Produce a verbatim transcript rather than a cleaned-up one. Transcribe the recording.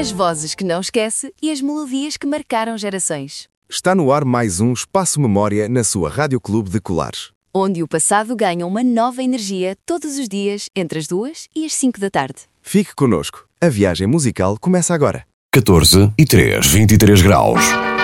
As vozes que não esquece e as melodias que marcaram gerações. Está no ar mais um Espaço Memória na sua Rádio Clube de Colares. Onde o passado ganha uma nova energia todos os dias entre as duas e as cinco da tarde. Fique connosco. A viagem musical começa agora. catorze e três, vinte e três graus.